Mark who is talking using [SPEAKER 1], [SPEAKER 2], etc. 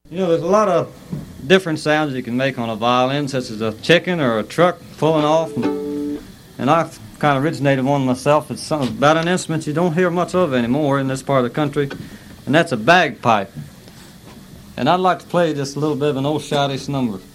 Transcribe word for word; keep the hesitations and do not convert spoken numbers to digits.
[SPEAKER 1] You know, there's a lot of different sounds you can make on a violin, such as a chicken or a truck pulling off. And I've kind of originated one myself. It's something about an instrument you don't hear much of anymore in this part of the country, and that's a bagpipe. And I'd like to play just a little bit of an old schottische number.